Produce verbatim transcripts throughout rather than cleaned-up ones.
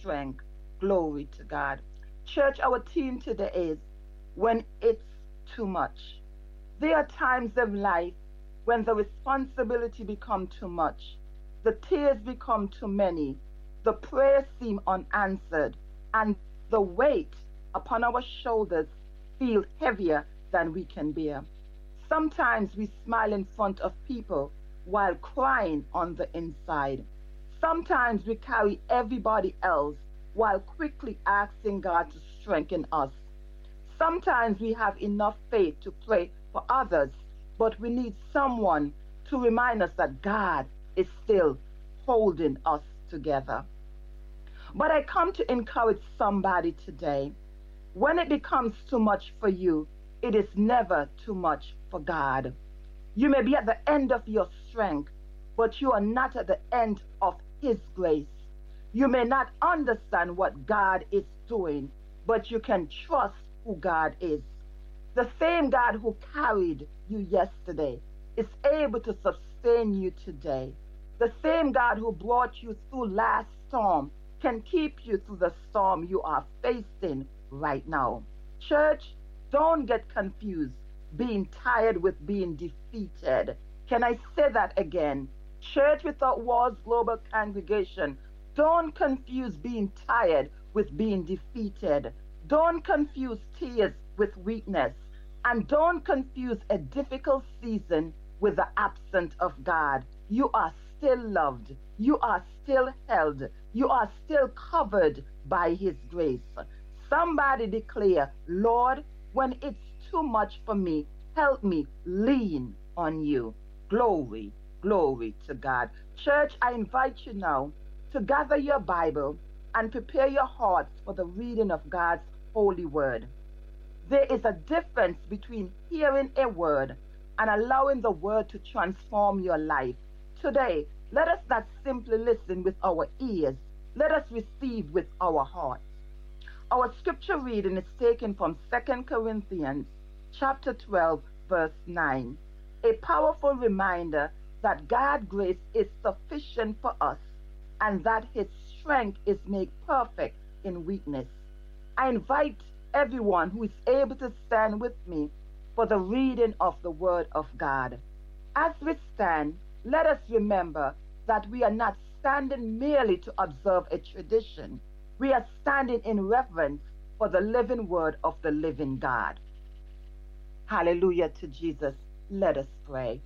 strength. Glory to God. Church, our theme today is when it's too much. There are times in life when the responsibility become too much, the tears become too many, the prayers seem unanswered, and the weight upon our shoulders feels heavier than we can bear. Sometimes we smile in front of people while crying on the inside. Sometimes we carry everybody else while quickly asking God to strengthen us. Sometimes we have enough faith to pray for others, but we need someone to remind us that God is still holding us together. But I come to encourage somebody today. When it becomes too much for you, it is never too much for God. You may be at the end of your strength, but you are not at the end of His grace. You may not understand what God is doing, but you can trust who God is. The same God who carried you yesterday is able to sustain you today. The same God who brought you through last storm can keep you through the storm you are facing right now. Church, don't get confused being tired with being defeated. Can I say that again? Church Without Walls Global Congregation, don't confuse being tired with being defeated. Don't confuse tears with weakness. And don't confuse a difficult season with the absence of God. You are still loved. You are still held. You are still covered by His grace. Somebody declare, Lord, when it's too much for me, help me lean on you. Glory, glory to God. Church, I invite you now to gather your Bible and prepare your hearts for the reading of God's holy word. There is a difference between hearing a word and allowing the word to transform your life. Today, let us not simply listen with our ears. Let us receive with our hearts. Our scripture reading is taken from Second Corinthians chapter twelve, verse nine. A powerful reminder that God's grace is sufficient for us and that His strength is made perfect in weakness. I invite everyone who is able to stand with me for the reading of the Word of God. As we stand, let us remember that we are not standing merely to observe a tradition. We are standing in reverence for the living Word of the living God. Hallelujah to Jesus. Let us pray.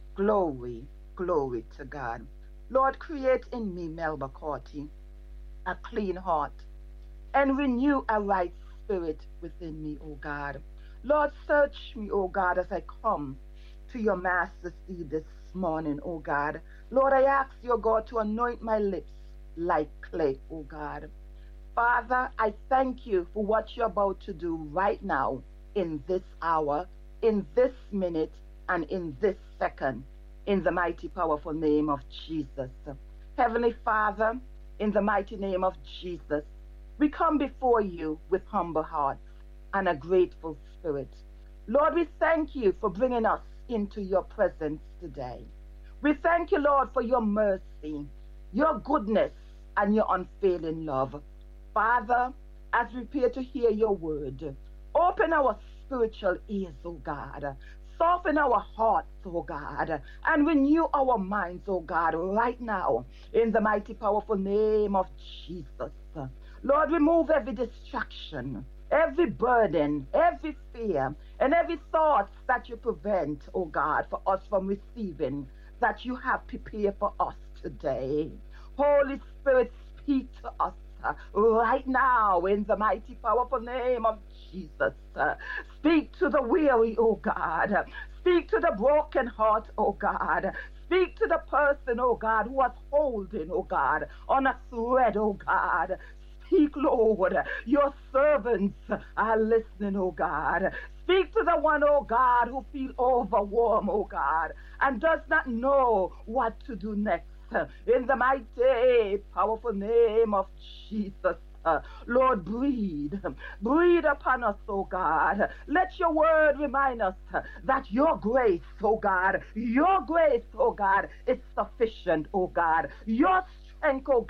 Glory, glory to God. Lord, create in me, Melba Corty, a clean heart and renew a right spirit within me, O God. Lord, search me, O God, as I come to your master's seat this morning, O God. Lord, I ask your God to anoint my lips like clay, O God. Father, I thank you for what you're about to do right now in this hour, in this minute, and in this second, in the mighty, powerful name of Jesus. Heavenly Father, in the mighty name of Jesus, we come before you with humble hearts and a grateful spirit. Lord, we thank you for bringing us into your presence today. We thank you, Lord, for your mercy, your goodness, and your unfailing love. Father, as we prepare to hear your word, open our spiritual ears, O God. Soften our hearts, O God, and renew our minds, O God, right now, in the mighty, powerful name of Jesus. Lord, remove every distraction, every burden, every fear, and every thought that you prevent, O God, for us from receiving that you have prepared for us today. Holy Spirit, speak to us uh, right now in the mighty, powerful name of Jesus. Uh, speak to the weary, oh God. Speak to the broken heart, oh God. Speak to the person, oh God, who was holding, oh God, on a thread, oh God. Speak, Lord. Your servants are listening, oh God. Speak to the one, oh God, who feels overwhelmed, oh God, and does not know what to do next. In the mighty, powerful name of Jesus. Uh, Lord, breathe. Breathe upon us, oh God. Let your word remind us uh, that your grace, oh God, your grace, oh God, is sufficient, oh God. Your strength, oh